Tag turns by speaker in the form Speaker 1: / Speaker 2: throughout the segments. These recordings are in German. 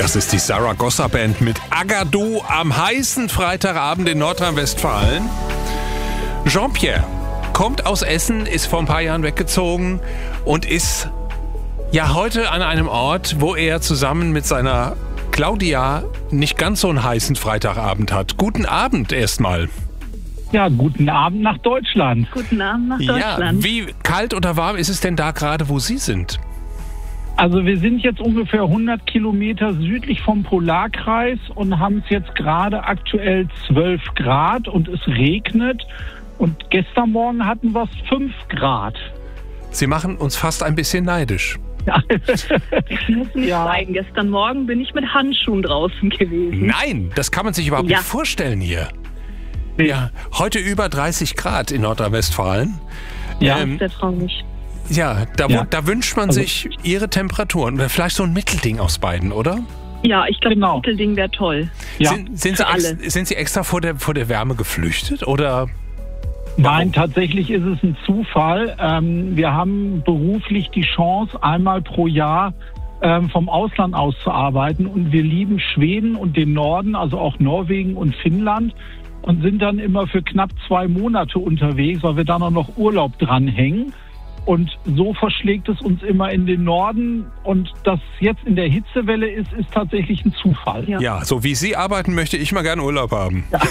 Speaker 1: Das ist die Zaragoza Band mit Agadou am heißen Freitagabend in Nordrhein-Westfalen. Jean-Pierre kommt aus Essen, ist vor ein paar Jahren weggezogen und ist ja heute an einem Ort, wo er zusammen mit seiner Claudia nicht ganz so einen heißen Freitagabend hat. Guten Abend erstmal.
Speaker 2: Ja, guten Abend nach Deutschland.
Speaker 3: Guten Abend nach Deutschland.
Speaker 1: Ja, wie kalt oder warm ist es denn da gerade, wo Sie sind?
Speaker 2: Also wir sind jetzt ungefähr 100 Kilometer südlich vom Polarkreis und haben es jetzt gerade aktuell 12 Grad und es regnet. Und gestern Morgen hatten wir es 5 Grad.
Speaker 1: Sie machen uns fast ein bisschen neidisch.
Speaker 3: Ich muss nicht sagen, gestern Morgen bin ich mit Handschuhen draußen gewesen.
Speaker 1: Nein, das kann man sich überhaupt nicht vorstellen hier.
Speaker 2: Nee.
Speaker 1: Ja, heute über 30 Grad in Nordrhein-Westfalen.
Speaker 2: Ja.
Speaker 3: Das ist sehr traurig.
Speaker 1: Ja, da wünscht man sich Ihre Temperaturen. Oder vielleicht so ein Mittelding aus beiden, oder?
Speaker 3: Ja, ich glaube,
Speaker 2: Genau.
Speaker 3: das Mittelding wäre toll.
Speaker 2: Ja.
Speaker 1: Sind Sie extra vor der Wärme geflüchtet? Oder?
Speaker 2: Nein, tatsächlich ist es ein Zufall. Wir haben beruflich die Chance, einmal pro Jahr vom Ausland aus zu arbeiten. Und wir lieben Schweden und den Norden, also auch Norwegen und Finnland. Und sind dann immer für knapp 2 Monate unterwegs, weil wir dann auch noch Urlaub dranhängen. Und so verschlägt es uns immer in den Norden. Und dass jetzt in der Hitzewelle ist tatsächlich ein Zufall.
Speaker 1: Ja, so wie Sie arbeiten, möchte ich mal gerne Urlaub haben. Ja.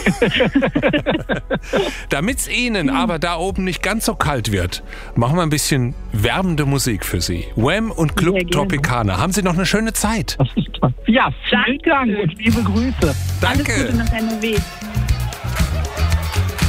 Speaker 1: Damit es Ihnen aber da oben nicht ganz so kalt wird, machen wir ein bisschen wärmende Musik für Sie. Wham und Club Tropicana. Haben Sie noch eine schöne Zeit.
Speaker 2: Das ist toll. Ja, vielen Dank und liebe Grüße.
Speaker 1: Danke.
Speaker 3: Alles Gute nach NRW.